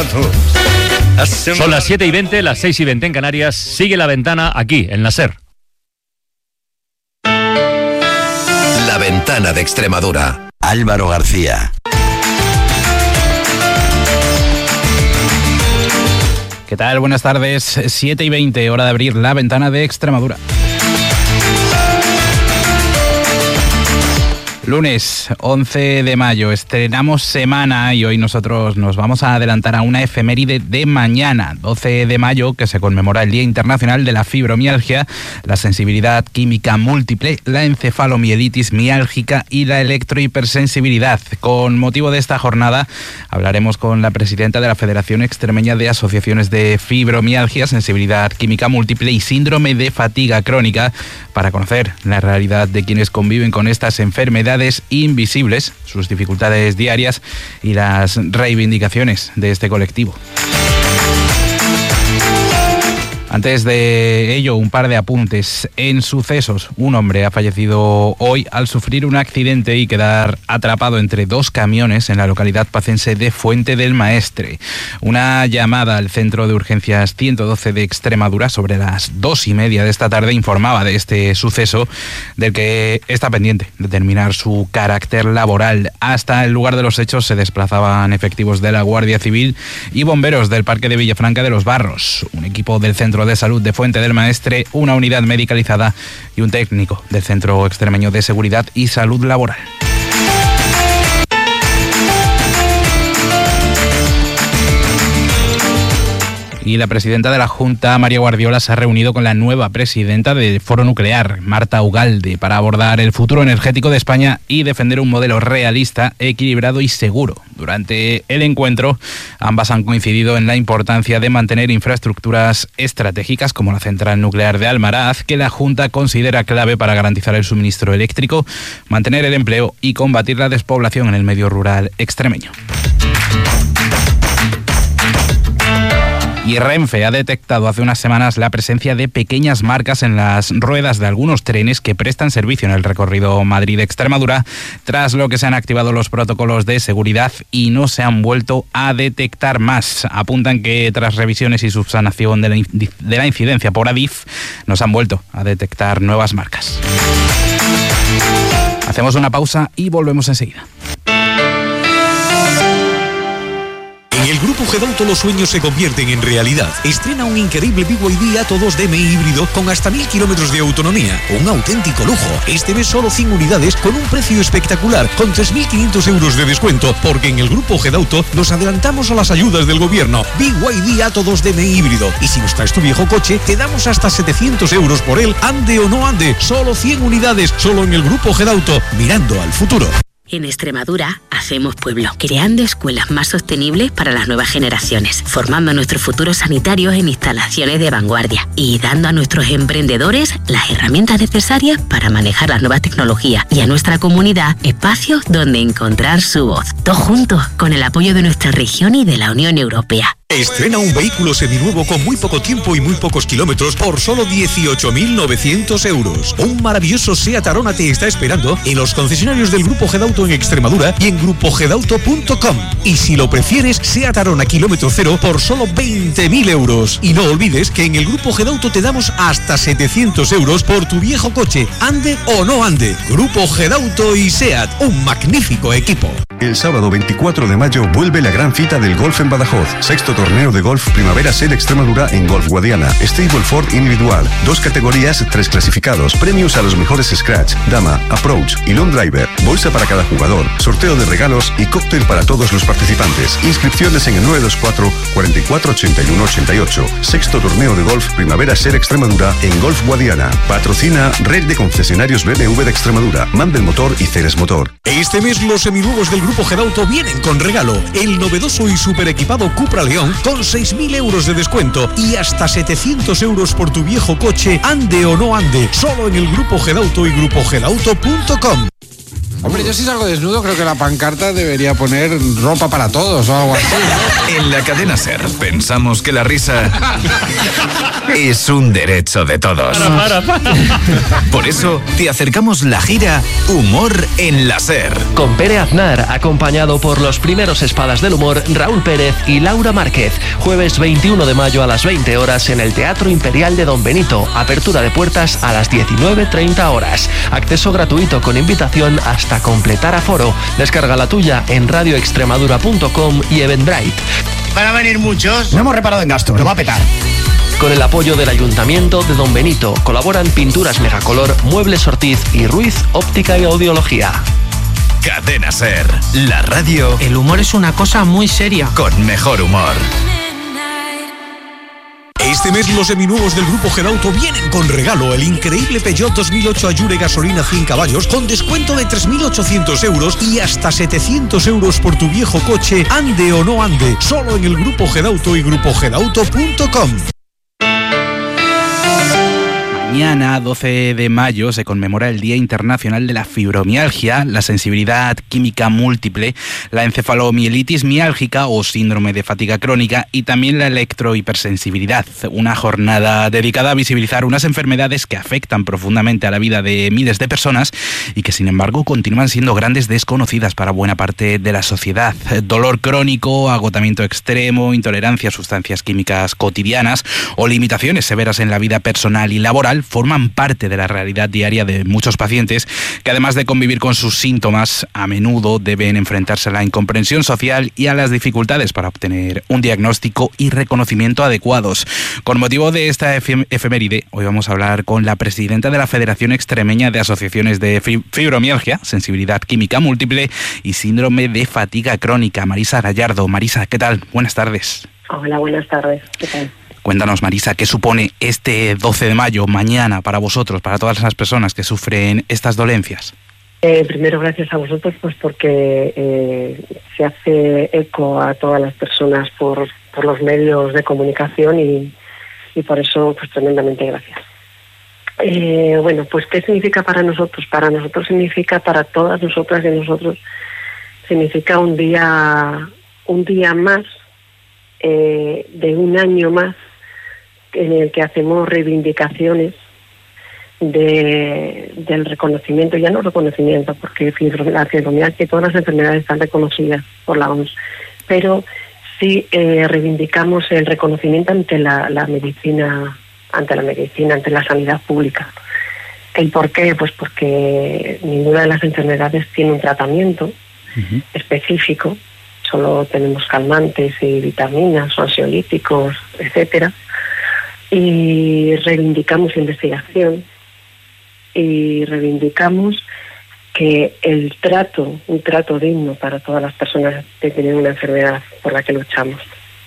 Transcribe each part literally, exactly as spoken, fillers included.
Son las siete y veinte, las seis y veinte en Canarias. Sigue La Ventana aquí, en la SER. La Ventana de Extremadura. Álvaro García. ¿Qué tal? Buenas tardes. siete y veinte, hora de abrir La Ventana de Extremadura. Lunes once de mayo, estrenamos semana y hoy nosotros nos vamos a adelantar a una efeméride de mañana, doce de mayo, que se conmemora el Día Internacional de la Fibromialgia, la sensibilidad química múltiple, la encefalomielitis miálgica y la electrohipersensibilidad. Con motivo de esta jornada hablaremos con la presidenta de la Federación Extremeña de Asociaciones de Fibromialgia, Sensibilidad Química Múltiple y Síndrome de Fatiga Crónica para conocer la realidad de quienes conviven con estas enfermedades invisibles, sus dificultades diarias y las reivindicaciones de este colectivo. Antes de ello, un par de apuntes. En sucesos, un hombre ha fallecido hoy al sufrir un accidente y quedar atrapado entre dos camiones en la localidad pacense de Fuente del Maestre. Una llamada al Centro de Urgencias ciento doce de Extremadura sobre las dos y media de esta tarde informaba de este suceso, del que está pendiente determinar su carácter laboral. Hasta el lugar de los hechos se desplazaban efectivos de la Guardia Civil y bomberos del Parque de Villafranca de los Barros, un equipo del Centro de Salud de Fuente del Maestre, una unidad medicalizada y un técnico del Centro Extremeño de Seguridad y Salud Laboral. Y la presidenta de la Junta, María Guardiola, se ha reunido con la nueva presidenta del Foro Nuclear, Marta Ugalde, para abordar el futuro energético de España y defender un modelo realista, equilibrado y seguro. Durante el encuentro, ambas han coincidido en la importancia de mantener infraestructuras estratégicas como la central nuclear de Almaraz, que la Junta considera clave para garantizar el suministro eléctrico, mantener el empleo y combatir la despoblación en el medio rural extremeño. Y Renfe ha detectado hace unas semanas la presencia de pequeñas marcas en las ruedas de algunos trenes que prestan servicio en el recorrido Madrid-Extremadura, tras lo que se han activado los protocolos de seguridad y no se han vuelto a detectar más. Apuntan que tras revisiones y subsanación de la, de la incidencia por Adif, no se han vuelto a detectar nuevas marcas. Hacemos una pausa y volvemos enseguida. En el Grupo Gedauto los sueños se convierten en realidad. Estrena un increíble B Y D Atto dos D M I híbrido con hasta mil kilómetros de autonomía. Un auténtico lujo. Este mes solo cien unidades con un precio espectacular, con tres mil quinientos euros de descuento, porque en el Grupo Gedauto nos adelantamos a las ayudas del gobierno. B Y D Atto dos D M I híbrido. Y si nos traes tu viejo coche, te damos hasta setecientos euros por él, ande o no ande. Solo cien unidades, solo en el Grupo Gedauto, mirando al futuro. En Extremadura hacemos pueblo, creando escuelas más sostenibles para las nuevas generaciones, formando a nuestros futuros sanitarios en instalaciones de vanguardia y dando a nuestros emprendedores las herramientas necesarias para manejar las nuevas tecnologías y a nuestra comunidad espacios donde encontrar su voz. Todos juntos, con el apoyo de nuestra región y de la Unión Europea. Estrena un vehículo seminuevo con muy poco tiempo y muy pocos kilómetros por solo dieciocho mil novecientos euros. Un maravilloso Seat Arona te está esperando en los concesionarios del Grupo Gedauto en Extremadura y en grupo gedauto punto com. Y si lo prefieres, Seat Arona kilómetro cero por solo veinte mil euros. Y no olvides que en el Grupo Gedauto te damos hasta setecientos euros por tu viejo coche, ande o no ande. Grupo Gedauto y Seat, un magnífico equipo. El sábado veinticuatro de mayo vuelve la gran cita del golf en Badajoz. Sexto torneo de golf Primavera SER Extremadura en Golf Guadiana. Stableford individual. Dos categorías, tres clasificados. Premios a los mejores scratch, dama, approach y long driver. Bolsa para cada jugador. Sorteo de regalos y cóctel para todos los participantes. Inscripciones en el nueve dos cuatro, cuatro cuatro, ocho uno ocho ocho. Sexto torneo de golf Primavera SER Extremadura en Golf Guadiana. Patrocina Red de Concesionarios B M W de Extremadura, Mandel Motor y Ceres Motor. Este mes los seminuevos del Grupo Gedauto vienen con regalo. El novedoso y super equipado Cupra León con seis mil euros de descuento y hasta setecientos euros por tu viejo coche, ande o no ande. Solo en el Grupo Gedauto y grupo gedauto punto com. Hombre, yo si salgo desnudo creo que la pancarta debería poner ropa para todos o algo así, ¿no? En la cadena SER pensamos que la risa es un derecho de todos. Para, para, para. Por eso te acercamos la gira Humor en la SER. Con Pere Aznar, acompañado por los primeros espadas del humor Raúl Pérez y Laura Márquez. Jueves veintiuno de mayo a las veinte horas en el Teatro Imperial de Don Benito. Apertura de puertas a las diecinueve treinta horas. Acceso gratuito con invitación hasta completar aforo. Descarga la tuya en radio extremadura punto com y Eventbrite. ¿Van a venir muchos? No hemos reparado en gastos, lo va a petar. Con el apoyo del Ayuntamiento de Don Benito colaboran Pinturas Megacolor, Muebles Ortiz y Ruiz Óptica y Audiología. Cadena SER, la radio. El humor es una cosa muy seria. Con mejor humor. Este mes los seminuevos del Grupo Gedauto vienen con regalo el increíble Peugeot dos mil ocho Allure gasolina cien caballos con descuento de tres mil ochocientos euros y hasta setecientos euros por tu viejo coche, ande o no ande, solo en el Grupo Gedauto y grupo gedauto punto com. Mañana, doce de mayo, se conmemora el Día Internacional de la Fibromialgia, la sensibilidad química múltiple, la encefalomielitis miálgica o síndrome de fatiga crónica y también la electrohipersensibilidad. Una jornada dedicada a visibilizar unas enfermedades que afectan profundamente a la vida de miles de personas y que, sin embargo, continúan siendo grandes desconocidas para buena parte de la sociedad. Dolor crónico, agotamiento extremo, intolerancia a sustancias químicas cotidianas o limitaciones severas en la vida personal y laboral forman parte de la realidad diaria de muchos pacientes que, además de convivir con sus síntomas, a menudo deben enfrentarse a la incomprensión social y a las dificultades para obtener un diagnóstico y reconocimiento adecuados. Con motivo de esta efeméride, hoy vamos a hablar con la presidenta de la Federación Extremeña de Asociaciones de Fibromialgia, Sensibilidad Química Múltiple y Síndrome de Fatiga Crónica, Marisa Gallardo. Marisa, ¿qué tal? Buenas tardes. Hola, buenas tardes. ¿Qué tal? Cuéntanos, Marisa, ¿qué supone este doce de mayo, mañana, para vosotros, para todas las personas que sufren estas dolencias? Eh, primero, gracias a vosotros, pues porque eh, se hace eco a todas las personas por, por los medios de comunicación y, y por eso, pues tremendamente gracias. Eh, bueno, pues ¿qué significa para nosotros? Para nosotros significa, para todas nosotras y nosotros, significa un día, un día más, eh, de un año más, en el que hacemos reivindicaciones de, del reconocimiento, ya no reconocimiento, porque la fibromialgia y todas las enfermedades están reconocidas por la O M S, pero sí eh, reivindicamos el reconocimiento ante la, la medicina, ante la medicina, ante la sanidad pública. ¿El por qué? Pues porque ninguna de las enfermedades tiene un tratamiento uh-huh. específico, solo tenemos calmantes y vitaminas o ansiolíticos, etcétera. Y reivindicamos investigación y reivindicamos que el trato, un trato digno para todas las personas que tienen una enfermedad por la que luchamos.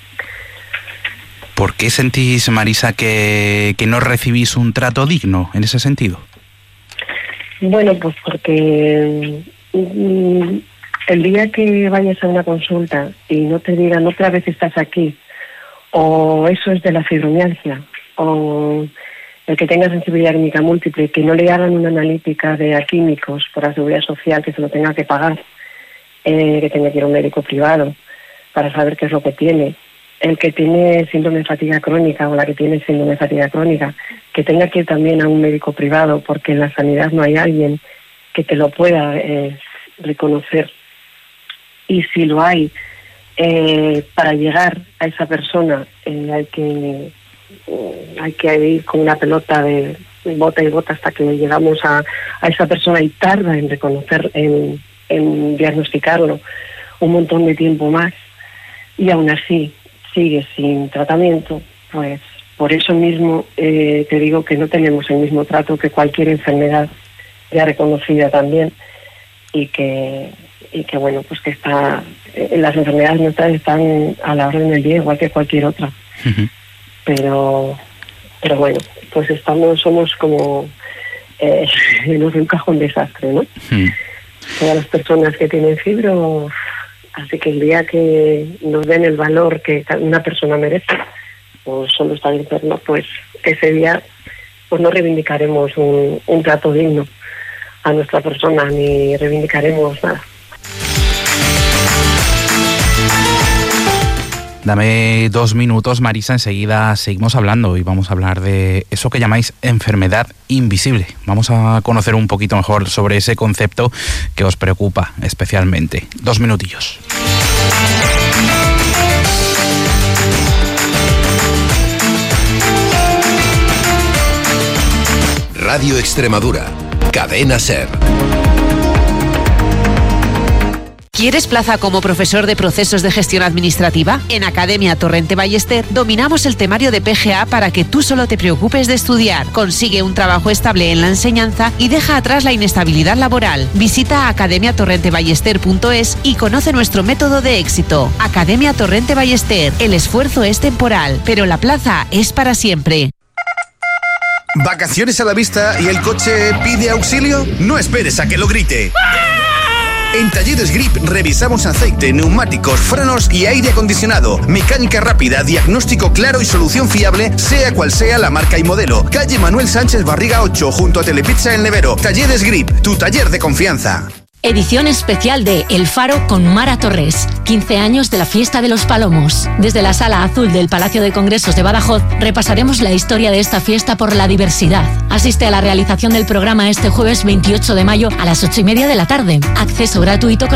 ¿Por qué sentís, Marisa, que, que no recibís un trato digno en ese sentido? Bueno, pues porque mm, el día que vayas a una consulta y no te digan otra vez estás aquí, o eso es de la fibromialgia, o el que tenga sensibilidad química múltiple, que no le hagan una analítica de a químicos por la seguridad social, que se lo tenga que pagar, eh, que tenga que ir a un médico privado para saber qué es lo que tiene, el que tiene síndrome de fatiga crónica o la que tiene síndrome de fatiga crónica, que tenga que ir también a un médico privado porque en la sanidad no hay alguien que te lo pueda eh, reconocer. Y si lo hay, eh, para llegar a esa persona eh, hay que hay que ir con una pelota de bota y bota hasta que llegamos a, a esa persona y tarda en reconocer, en, en diagnosticarlo un montón de tiempo más y aún así sigue sin tratamiento. Pues por eso mismo eh, te digo que no tenemos el mismo trato que cualquier enfermedad ya reconocida también y que y que bueno, pues que está eh, las enfermedades nuestras están a la orden del día igual que cualquier otra. Uh-huh. pero pero bueno, pues estamos somos como eh, en un cajón desastre, ¿no? Uh-huh. Todas las personas que tienen fibro, así que el día que nos den el valor que una persona merece, o solo estar enferma, pues ese día pues no reivindicaremos un, un trato digno a nuestra persona ni reivindicaremos nada. Dame dos minutos, Marisa, enseguida seguimos hablando y vamos a hablar de eso que llamáis enfermedad invisible. Vamos a conocer un poquito mejor sobre ese concepto que os preocupa especialmente. Dos minutillos. Radio Extremadura, Cadena SER. ¿Quieres plaza como profesor de procesos de gestión administrativa? En Academia Torrente Ballester dominamos el temario de P G A para que tú solo te preocupes de estudiar. Consigue un trabajo estable en la enseñanza y deja atrás la inestabilidad laboral. Visita academia torrente ballester punto es y conoce nuestro método de éxito. Academia Torrente Ballester. El esfuerzo es temporal, pero la plaza es para siempre. ¿Vacaciones a la vista y el coche pide auxilio? No esperes a que lo grite. En Talleres Grip revisamos aceite, neumáticos, frenos y aire acondicionado. Mecánica rápida, diagnóstico claro y solución fiable, sea cual sea la marca y modelo. Calle Manuel Sánchez Barriga ocho, junto a Telepizza El Nevero. Talleres Grip, tu taller de confianza. Edición especial de El Faro con Mara Torres. quince años de la Fiesta de los Palomos. Desde la Sala Azul del Palacio de Congresos de Badajoz repasaremos la historia de esta fiesta por la diversidad. Asiste a la realización del programa este jueves veintiocho de mayo a las ocho y media de la tarde. Acceso gratuito con